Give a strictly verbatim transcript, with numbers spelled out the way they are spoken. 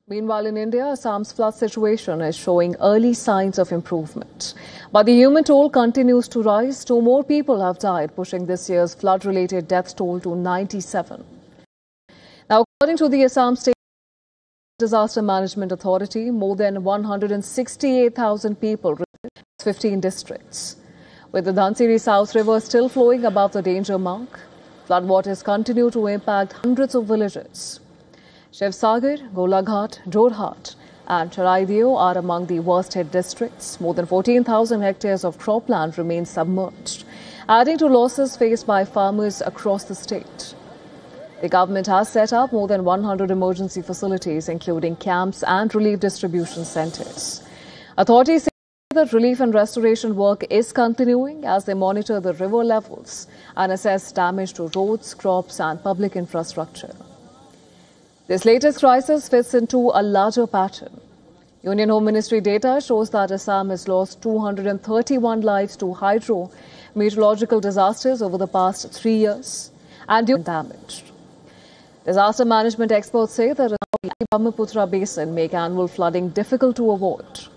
Meanwhile, in India, Assam's flood situation is showing early signs of improvement. But the human toll continues to rise. Two more people have died, pushing this year's flood-related death toll to ninety-seven. Now, according to the Assam State Disaster Management Authority, more than one hundred sixty-eight thousand people in fifteen districts. With the Dhansiri South River still flowing above the danger mark, floodwaters continue to impact hundreds of villages. Shivsagar, Golaghat, Jorhat and Charaideo are among the worst hit districts. More than fourteen thousand hectares of cropland remain submerged, adding to losses faced by farmers across the state. The government has set up more than one hundred emergency facilities, including camps and relief distribution centres. Authorities say that relief and restoration work is continuing as they monitor the river levels and assess damage to roads, crops and public infrastructure. This latest crisis fits into a larger pattern. Union Home Ministry data shows that Assam has lost two hundred thirty-one lives to hydro-meteorological disasters over the past three years and damaged. Disaster management experts say that the Brahmaputra basin make annual flooding difficult to avoid.